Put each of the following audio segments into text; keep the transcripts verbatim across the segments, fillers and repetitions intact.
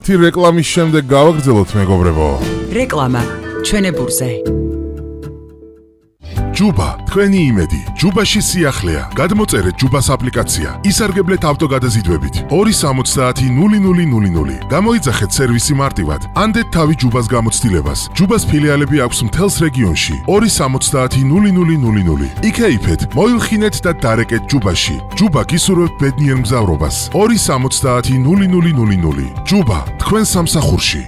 თი რეკლამის შემდეგ გავაგრძელოთ მეგობრებო. რეკლამა ჩვენებურზე. ჯუბა, თქვენი იმედი. ჯუბაში სიახლეა. გადმოწერეთ ჯუბას აპლიკაცია. ისარგებლეთ ავტოგადაზიდვებით. ორი სამოცდაათი ნული ნული ნული ნული. გამოიძახეთ სერვისი მარტივად. ანდეთ თავი ჯუბას გამოცდილებას. ჯუბას ფილიალები აქვს მთელს რეგიონში. ორი სამოცდაათი ნული ნული ნული ნული. იქეიფეთ, მოილხინეთ და დარეკეთ ჯუბაში. ჯუბა გისურვებთ ბედნიერ მგზავრობას. ორი სამოცდაათი ნული ნული ნული ნული. ჯუბა, თქვენ სამსახურში.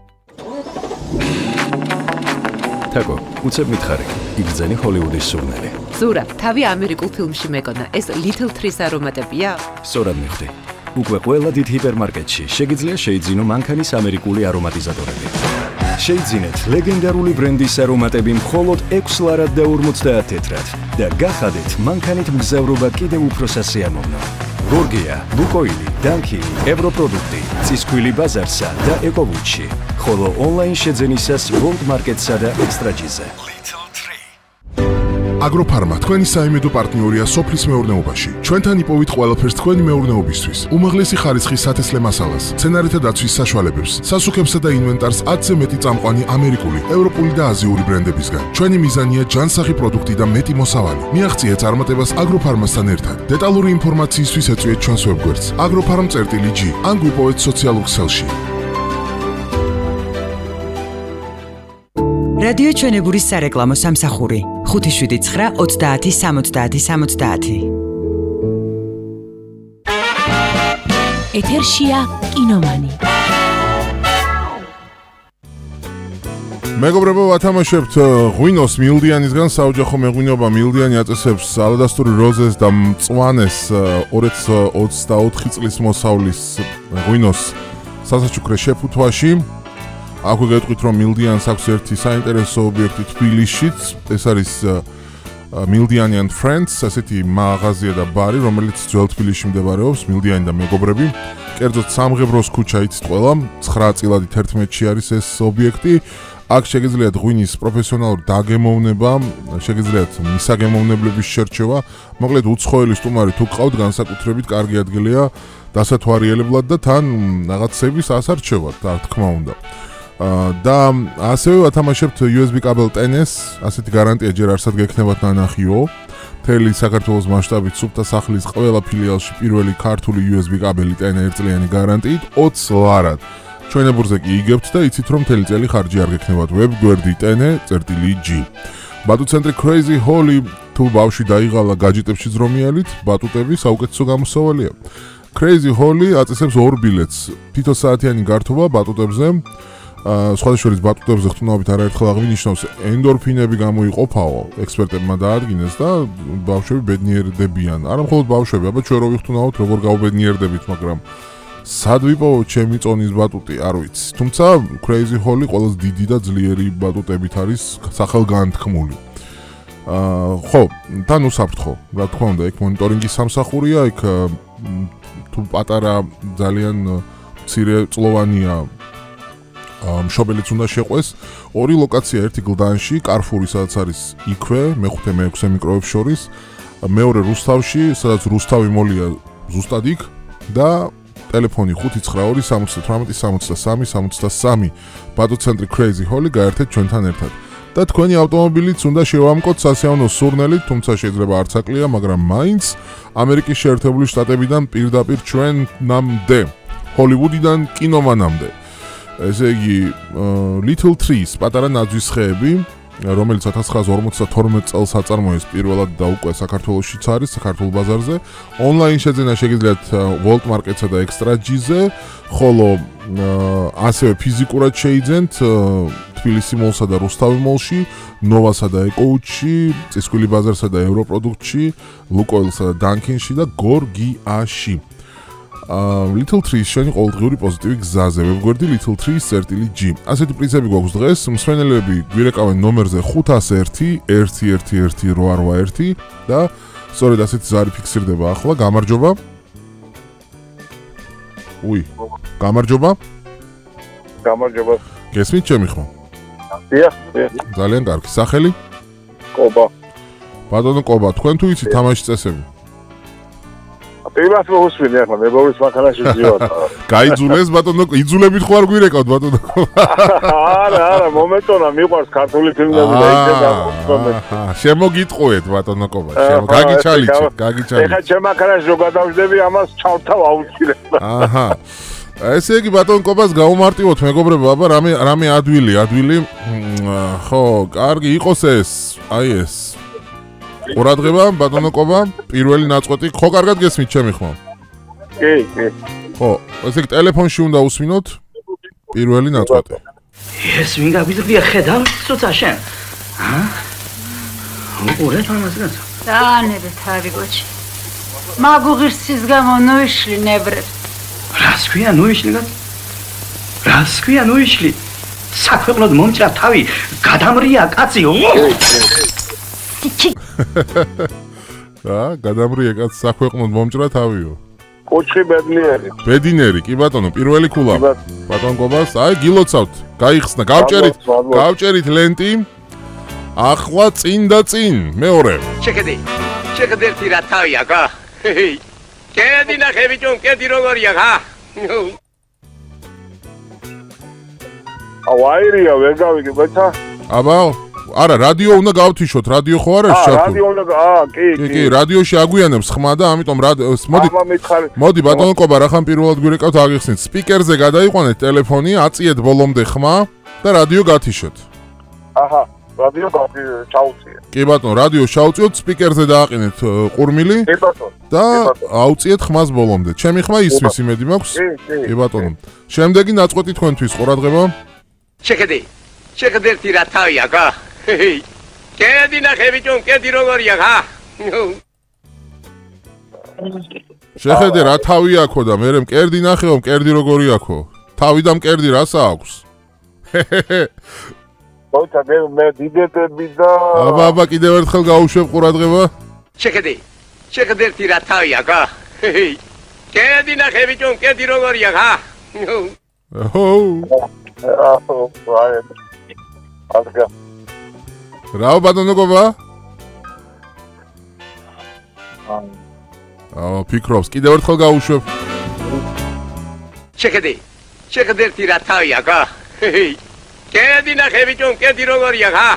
თაკო, უცებ მითხარი, იგრძენი ჰოლივუდის სურნელი. ზურა, თავი ამერიკულ ფილმში მეკონა, ეს Little Trees არომატებია? სწორად მიხვდი. უკვე ყველა დიდ ჰიპერმარკეტში შეგიძლია შეიძინო მანქანის ამერიკული არომატიზატორები. შეიძინეთ ლეგენდარული ბრენდის არომატები მხოლოდ ექვსი ლარად და ორმოცდაათ თეთრად და გახადეთ მანქანით მგზავრობა კიდევ უფრო სასიამოვნო. გორგია, ლუკოილი, დანკილი, ევროპროდუქტი, ცისქვილი ბაზარსა და ეკოვუჩი, ხოლო ონლაინ შეძენისას ვოლტ მარკეტსა და ექსტრაჯიზე. აგროფარმა თქვენი საიმედო პარტნიორია სოფლის მეურნეობაში. ჩვენთან იპოვით ყველაფერს თქვენი მეურნეობისთვის. უმაღლესი ხარისხის სათესლე მასალას, მცენარეთა დაცვის საშუალებებს, სასუქებსა და ინვენტარს ათზე მეტი წამყვანი ამერიკული, ევროპული და აზიური ბრენდებისგან. ჩვენი მიზანია ჯანსაღი პროდუქტი და მეტი მოსავალი. მიაღწიეთ წარმატებას აგროფარმასთან ერთად. დეტალური ინფორმაციისთვის ეწვიეთ ჩვენს ვებგვერდს agropharm.gi ან გვიპოვეთ სოციალურ ქსელში. რადიო ჩვენებურის სარეკლამო სამსახური ხუთი შვიდი ცხრა ოცდაათი სამოცდაათი სამოცდაათი. ეთერშია კინომანი. მეგობრებო, ვათამაშებთ ღვინოს მილდიანისგან. საოჯახო მეღვინეობა მილდიანი აწესებს ალადასტური როზეს და მწვანეს ორი ათას ოცდაოთხი წლის მოსავლის ღვინოს სასაჩუქრე შეფუთვაში. აქვე გეტყვით, რომ მილდიანს აქვს ერთი საინტერესო ობიექტი თბილისშიც. ეს არის მილდიანი and Friends, ასეთი მაღაზია და ბარი, რომელიც ძველ თბილისში მდებარეობს. მილდიანი და მეგობრები. კერძოდ სამღებროს ქუჩა იცით ყველა, ცხრა წილადი თერთმეტში არის ეს ობიექტი. აქ შეგიძლიათ ღვინის პროფესიონალური დაგემოვნება, შეგიძლიათ მისაგემოვნებლების შერჩევა. მოკლედ უცხოელი სტუმარი თუ გყავთ, განსაკუთრებით კარგი ადგილია დასათვალიერებლად და თან რაღაცების ასარჩევად, რა თქმა უნდა. და ასევე ვათამაშებთ იუ ეს ბი კაბელ ტენეს, ასეთი გარანტია ჯერ არსად გექნებათ ნანახიო. მთელი საქართველოს მასშტაბით სუფთა სახლის ყველა ფილიალში პირველი ქართული იუ ეს ბი კაბელი ტენე ერთწლიანი გარანტიით ოცი ლარად. ჩვენებურზე კი იგებთ და იცით, რომ მთელი წელი ხარჯი არ გექნებათ. ვებგვერდი ტენე.gi. ბატუტცენტრი Crazy Holly თუ ბავშვი დაიღალა გაჯიტებში ზრომიალით, ბატუტები საუკეთესო გამოსავალია. Crazy Holly აწესებს ორ ბილეთს, თითოსაათიანი გართობა ბატუტებზე. სხვადასხვა ბატუტებზე ხტუნაობით არაერთხელ აღნიშნავს ენდორფინები გამოიყოფაო, ექსპერტებმა დაადგინეს და ბავშვები ბედნიერდებიან. არა მხოლოდ ბავშვები, აბა ჩვენ რო ვიხტუნაოთ, როგორ გავბედნიერდებით, მაგრამ სად ვიპოვოთ ჩემი წონის ბატუტი, არ ვიცი. თუმცა Crazy Holly ყველაზე დიდი და ძლიერი ბატუტებით არის სახელგანთქმული. აა ხო, თან უსაფრთხო, რა თქმა უნდა, ეგ მონიტორინგის სამსახურია, ეგ თუ პატარა ძალიან მცირე წლოვანია მშობელიც უნდა შეყვეს. ორი ლოკაცია, ერთი გლდანში, კარფური, სადაც არის იქვე, მეხუთე მეექვსე მიკროებს შორის, მეორე რუსთავში, სადაც რუსთავი მოლია ზუსტად იქ და ტელეფონი ხუთი ცხრა ორი სამოცდათვრამეტი სამოცდასამი სამოცდასამი. ბატუტცენტრი Crazy Holly გაერთეთ ჩვენთან ერთად. და თქვენი ავტომობილიც უნდა შევამკოთ სასიამოვნო სურნელით, თუმცა შეიძლება არც აკლია, მაგრამ მაინც ამერიკის შეერთებული შტატებიდან პირდაპირ ჩვენამდე, ჰოლივუდიდან კინომანამდე. ესე იგი, Little Trees, პატარა ნაძვის ხეები, რომელიც ათას ცხრაასა ორმოცდათორმეტ წელს აწარმოეს პირველად და უკვე საქართველოშიც არის, საქართველოს ბაზარზე. ონლაინ შეძენა შეგიძლიათ Volt Market-სა და Extra-G-ზე, ხოლო ასევე ფიზიკურად შეიძენთ თბილისი მოლსა და რუსთავი მოლში, ნოვასა და ეკოუჩში, წისქვილი ბაზარსა და ევროპროდუქტში, ლუკოილსა და დანკინში და გორგიაში. Little Trees შენი ყოველდღიური პოზიტივი გზაზე, ვებგვერდი Little Trees.gi. ასეთი პრიზები გვაქვს დღეს, მსმენელები გვირეკავენ ნომერზე ხუთას ერთი ერთი ერთი ერთი რვა რვა ერთი და სწორედ ასეთი ზარი ფიქსირდება ახლა. გამარჯობა. უი, გამარჯობა. გამარჯობა. გესმით ჩემი ხმა? დიახ, დიახ. ძალიან კარგი. სახელი? კობა. ბატონო კობა, თქვენ თუ იცით თამაშის წესები? იმას მოусმინე ახლა მეგობრის მანქანაში ვიოთ. გაიძულეს ბატონო, იძულებით ხო არ გვირეკავთ ბატონო? არა, არა, მომენტონა მიყვარს ქართული ფილმები და იქ გამოვხდომეთ. აჰა, შემოგიტყუეთ ბატონო კობა, შემო გაგიჩალიჩეთ, გაგიჩალიჩეთ. ეხლა ჩემ მანქანაში რო გადავждები, ამას ჩავთავ აუცილებლად. აჰა. ესე იგი ბატონ კობას გაუმარტივოთ მეგობრებო, აბა რამე რამე ადვილი, ადვილი. ხო, კარგი იყოს ეს, აი ეს. ყურადღება ბატონო კობა, პირველი ნაწყვეტი, ხო კარგად გესმით ჩემი ხმა? კი, კი. ხო, ესე იგი ტელეფონში უნდა უსმინოთ პირველი ნაწყვეტი. ეს ვინ გაგვიძლია ხედავ ცოტა შენ? ჰა? უყურე თამასგან. დაანებე თავი გოჩი. მაგუღირსის გამო ნუიშლი ნებრებს. რას ქვია ნუიშლი? რას ქვია ნუიშლი? საქვეყნოდ მომჭრა თავი, გადამრია კაციო. რა, გადამრია კაც საქვეყნოდ მომჭრა თავიო. კუჩხი ბედნიერი. ბედინერი, კი ბატონო, პირველი ქულა. ბატონ კობას, აი გილოცავთ, გაიხსნა, გავჭერით, გავჭერით ლენტი. ახლა წინ და წინ, მეორე. შეხედე, შეხედე ერთი რა თავია, გა. კედი ნახე ბიჭო, კედი როგორია, გა. ავაირია, ვერ გავიგე, ბაცა. აბა, არა, რადიო უნდა გავთიშოთ, რადიო ხო არ არის ჩართული? აა, რადიო უნდა, აა, კი, კი, კი, რადიოში აგვიანებს ხმა და ამიტომ მოდი. აბა მითხარი. მოდი ბატონო კობა, რახან პირველად გვირეკავთ აგიხსნით. სპიკერზე გადაიყვანეთ ტელეფონი, აწიეთ ბოლომდე ხმა და რადიო გათიშოთ. აჰა, რადიო ჩაუწიეთ. კი ბატონო, რადიო ჩაუწიოთ, სპიკერზე დააყენეთ ყურმილი. კი ბატონო. და აუწიეთ ხმას ბოლომდე. ჩემი ხმა ისმის, იმედი მაქვს. კი, კი. კი ბატონო. შემდეგი ნაწყვეტი თქვენთვის ყურადღება. შეხედე, შეხედე ერთი რა თავია, გა. კედი ნახე ბიჭო, კედი როგორია, გა. შეხედე რა თავი აქო და მე მკერდი ნახეო, მკერდი როგორი აქო. თავი და მკერდი რას აქვს? მოიცა მე დიდედები და აბა აბა კიდევ ერთხელ გაუშვებ ყურადღება. შეხედე, შეხედე ერთი რა თავია, გა. კედი ნახე ბიჭო, კედი როგორია, გა. ო აჰო, ვაი. ასგა. რა ბატონო კობა? აა ფიქრობს, კიდევ ერთხელ გაუშვებ. შეხედე, შეხედე ერთი რა თავია, გა. კედი ნახე ბიჭო, კედი როგორია, გა.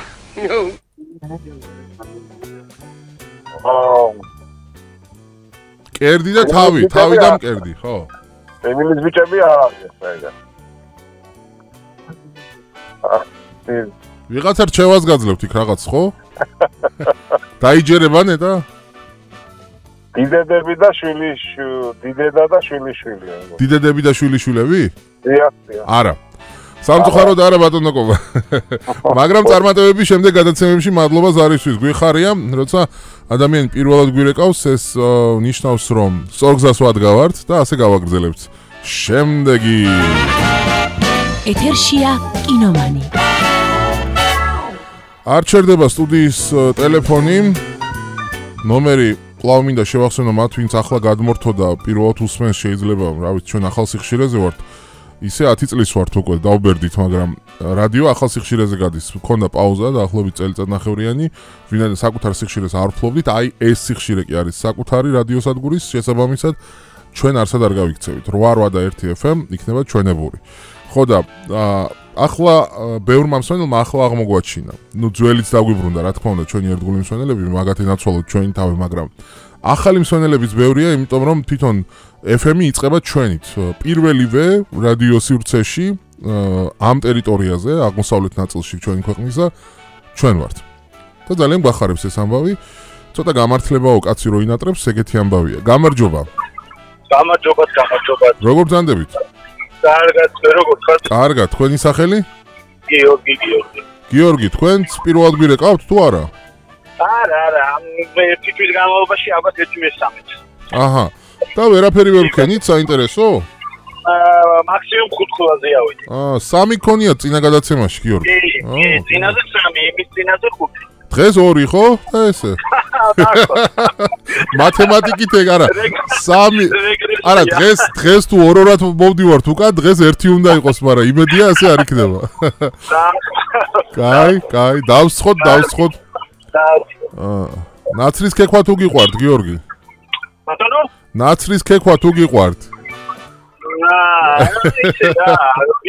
აა კერდი და თავი, თავი და მკერდი, ხო? ემინის ბიჭები არ არის ეგა. აა ვიღაცა რჩევას გაძლევთ იქ რაღაც, ხო? დაიჯერება ნეტა? დიდედები და შვილი, დიდედა და შვილი შვილი. დიდედები და შვილიშვილები? დიახ, დიახ. არა. სამწუხაროდ არა ბატონო კობა. მაგრამ წარმატებების შემდეგ გადაცემებში მადლობას არისთვის. გვიხარია, როცა ადამიანი პირველად გვირეკავს, ეს ნიშნავს, რომ სწორგზას ვადგავართ და ასე გავაგრძელებთ. შემდეგი ეთერშია კინომანი. არ ჩერდება სტუდიის ტელეფონი. ნომერი კვლავ მინდა შევახსენო მათ, ვინც ახლა გადმორთო და პირველად უსმენს, შეიძლება, რა ვიცი, ჩვენ ახალ სიხშირეზე ვართ. ისე ათი წლის ვართ უკვე დავბერდით, მაგრამ რადიო ახალ სიხშირეზე გადის. მქონდა პაუზა და ახლობით წელიწადნახევრიანი, ვინაიდან საკუთარ სიხშირეს არ ფლობდით, აი ეს სიხშირე კი არის საკუთარი რადიოსადგურის, შესაბამისად ჩვენ არსად არ გავიქცევით. რვა რვა და ერთი ეფ ემ იქნება ჩვენებური. ხო და ახლა ბევრმა მსმენელმა ახლა აღმოგვაჩინა. ნუ ძველიც დაგვიბრუნდა, რა თქმა უნდა, ჩვენი ერთგული მსმენელები, მაგათი ნაცვალოთ ჩვენი თავი, მაგრამ ახალი მსმენელებიც ბევრია, იმიტომ რომ თვითონ ეფ ემი იწყება ჩვენით. პირველივე რადიო სივრცეში ამ ტერიტორიაზე, აღმოსავლეთ ნაწილში ჩვენი ქვეყნისა, ჩვენ ვართ. და ძალიან გვახარებს ეს ამბავი. ცოტა გამართლებაო კაცი რო ინატრებს, ეგეთი ამბავია. გამარჯობა. გამარჯობა, გამარჯობა. როგორ ბრძანდებით? კარგად, როგორ ხართ? კარგად, თქვენი სახელი? გიორგი, გიორგი. გიორგი, თქვენც პირველად გვირეკავთ თუ არა? არა, არა, მე ერთი თვის განმავლობაში ალბათ ერთი მესამეც. აჰა. და ვერაფერი ვერ ვქენით, საინტერესო? აა, მაქსიმუმ ხუთ ქულაზე ავედი. აა, სამი ქონიათ წინა გადაცემაში, გიორგი. კი, წინაზე სამი, იმის წინაზე ხუთი. დღეს ორი, ხო? და ესე. მათემატიკით ეგ არა. სამი. არა, დღეს დღეს თუ ორ-ორად მოვდივართ უკან, დღეს ერთი უნდა იყოს, მაგრამ იმედია ასე არ იქნება. კაი, კაი, დავსხოთ, დავსხოთ. აა, ნაცრის ქექვა თუ გიყვართ, გიორგი? ბატონო? ნაცრის ქექვა თუ გიყვართ? აა, ისე რა.